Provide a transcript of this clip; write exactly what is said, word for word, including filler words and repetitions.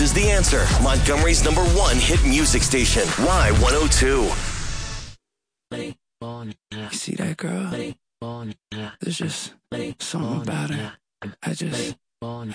is The Answer, Montgomery's number one hit music station, Y one oh two. You see that girl? There's just something about her. I just...